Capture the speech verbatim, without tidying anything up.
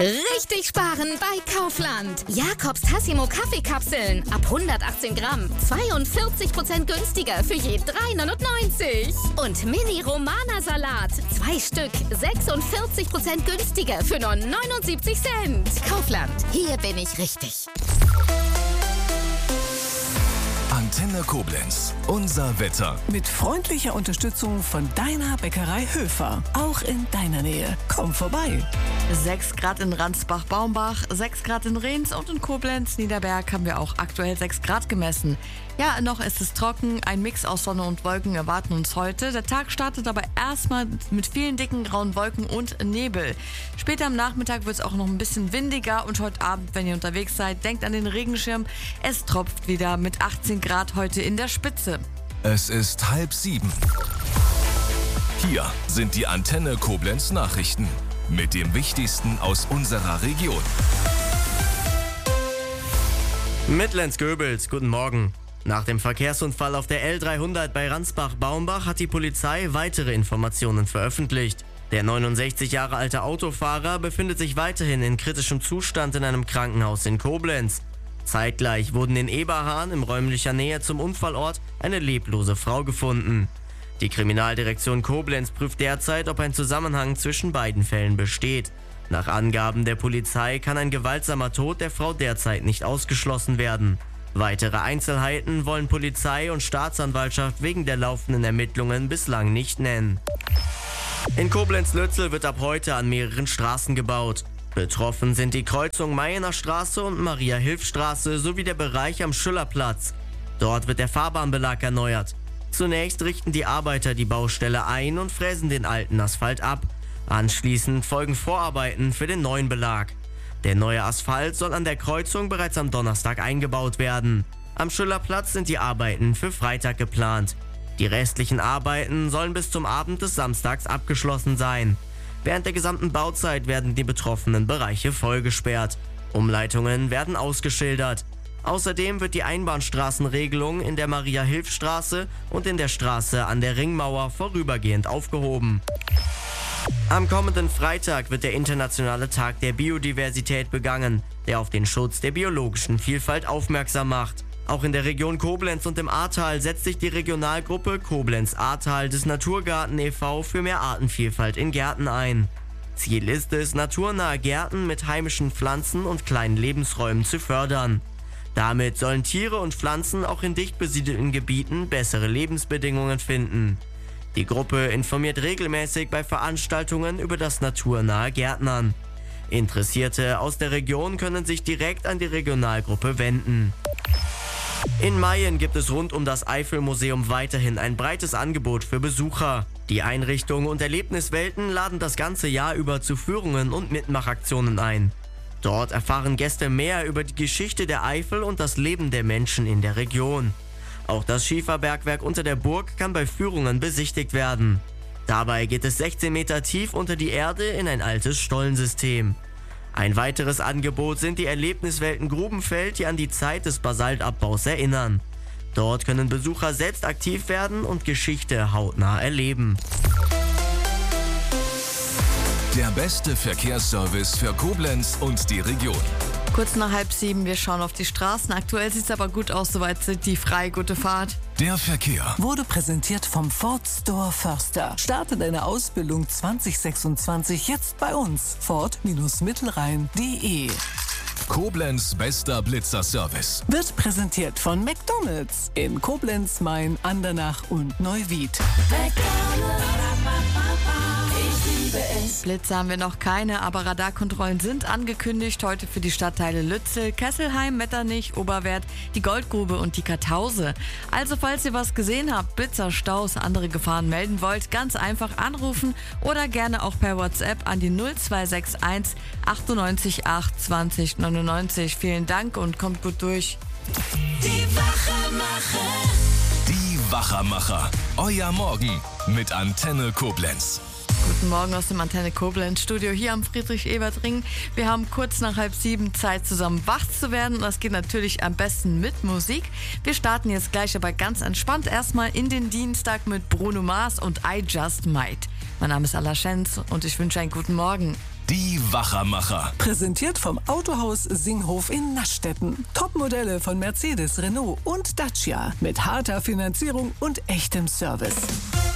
Richtig sparen bei Kaufland. Jakobs Tassimo Kaffeekapseln ab hundertachtzehn Gramm. zweiundvierzig Prozent günstiger für je drei neunundneunzig. Und Mini Romana Salat. Zwei Stück. sechsundvierzig Prozent günstiger für nur neunundsiebzig Cent. Kaufland. Hier bin ich richtig. Antenne Koblenz. Unser Wetter. Mit freundlicher Unterstützung von deiner Bäckerei Höfer. Auch in deiner Nähe. Komm vorbei. sechs Grad in Ransbach-Baumbach, sechs Grad in Rehns und in Koblenz-Niederberg haben wir auch aktuell sechs Grad gemessen. Ja, noch ist es trocken. Ein Mix aus Sonne und Wolken erwarten uns heute. Der Tag startet aber erstmal mit vielen dicken grauen Wolken und Nebel. Später am Nachmittag wird es auch noch ein bisschen windiger und heute Abend, wenn ihr unterwegs seid, denkt an den Regenschirm. Es tropft wieder mit achtzehn Grad heute in der Spitze. Es ist halb sieben. Hier sind die Antenne Koblenz Nachrichten mit dem Wichtigsten aus unserer Region. Mitlenz-Göbels, guten Morgen. Nach dem Verkehrsunfall auf der L dreihundert bei Ransbach-Baumbach hat die Polizei weitere Informationen veröffentlicht. Der neunundsechzig Jahre alte Autofahrer befindet sich weiterhin in kritischem Zustand in einem Krankenhaus in Koblenz. Zeitgleich wurden in Eberhahn in räumlicher Nähe zum Unfallort eine leblose Frau gefunden. Die Kriminaldirektion Koblenz prüft derzeit, ob ein Zusammenhang zwischen beiden Fällen besteht. Nach Angaben der Polizei kann ein gewaltsamer Tod der Frau derzeit nicht ausgeschlossen werden. Weitere Einzelheiten wollen Polizei und Staatsanwaltschaft wegen der laufenden Ermittlungen bislang nicht nennen. In Koblenz-Lützel wird ab heute an mehreren Straßen gebaut. Betroffen sind die Kreuzung Mayener Straße und Maria-Hilf-Straße sowie der Bereich am Schillerplatz. Dort wird der Fahrbahnbelag erneuert. Zunächst richten die Arbeiter die Baustelle ein und fräsen den alten Asphalt ab. Anschließend folgen Vorarbeiten für den neuen Belag. Der neue Asphalt soll an der Kreuzung bereits am Donnerstag eingebaut werden. Am Schillerplatz sind die Arbeiten für Freitag geplant. Die restlichen Arbeiten sollen bis zum Abend des Samstags abgeschlossen sein. Während der gesamten Bauzeit werden die betroffenen Bereiche vollgesperrt. Umleitungen werden ausgeschildert. Außerdem wird die Einbahnstraßenregelung in der Maria-Hilf-Straße und in der Straße an der Ringmauer vorübergehend aufgehoben. Am kommenden Freitag wird der internationale Tag der Biodiversität begangen, der auf den Schutz der biologischen Vielfalt aufmerksam macht. Auch in der Region Koblenz und im Ahrtal setzt sich die Regionalgruppe Koblenz-Ahrtal des Naturgarten e V für mehr Artenvielfalt in Gärten ein. Ziel ist es, naturnahe Gärten mit heimischen Pflanzen und kleinen Lebensräumen zu fördern. Damit sollen Tiere und Pflanzen auch in dicht besiedelten Gebieten bessere Lebensbedingungen finden. Die Gruppe informiert regelmäßig bei Veranstaltungen über das naturnahe Gärtnern. Interessierte aus der Region können sich direkt an die Regionalgruppe wenden. In Mayen gibt es rund um das Eifelmuseum weiterhin ein breites Angebot für Besucher. Die Einrichtungen und Erlebniswelten laden das ganze Jahr über zu Führungen und Mitmachaktionen ein. Dort erfahren Gäste mehr über die Geschichte der Eifel und das Leben der Menschen in der Region. Auch das Schieferbergwerk unter der Burg kann bei Führungen besichtigt werden. Dabei geht es sechzehn Meter tief unter die Erde in ein altes Stollensystem. Ein weiteres Angebot sind die Erlebniswelten Grubenfeld, die an die Zeit des Basaltabbaus erinnern. Dort können Besucher selbst aktiv werden und Geschichte hautnah erleben. Der beste Verkehrsservice für Koblenz und die Region. Kurz nach halb sieben, wir schauen auf die Straßen. Aktuell sieht es aber gut aus, soweit sind die frei. Gute Fahrt. Der Verkehr Wurde präsentiert vom Ford Store Förster. Starte deine Ausbildung zwanzig sechsundzwanzig jetzt bei uns. Ford Mittelrhein punkt de. Koblenz bester Blitzerservice. Wird präsentiert von McDonald's in Koblenz, Main, Andernach und Neuwied. Blitze haben wir noch keine, aber Radarkontrollen sind angekündigt. Heute für die Stadtteile Lützel, Kesselheim, Metternich, Oberwerth, die Goldgrube und die Kartause. Also falls ihr was gesehen habt, Blitzer, Staus, andere Gefahren melden wollt, ganz einfach anrufen oder gerne auch per WhatsApp an die null zwei sechs eins achtundneunzig acht zwanzig neunundneunzig. Vielen Dank und kommt gut durch. Die Wachermacher. Die Wachermacher. Euer Morgen mit Antenne Koblenz. Guten Morgen aus dem Antenne Koblenz Studio hier am Friedrich-Ebert-Ring. Wir haben kurz nach halb sieben Zeit, zusammen wach zu werden. Und das geht natürlich am besten mit Musik. Wir starten jetzt gleich aber ganz entspannt erstmal in den Dienstag mit Bruno Mars und I Just Might. Mein Name ist Alla Schenz und ich wünsche einen guten Morgen. Die Wachermacher. Präsentiert vom Autohaus Singhof in Naschstetten. Topmodelle von Mercedes, Renault und Dacia mit harter Finanzierung und echtem Service.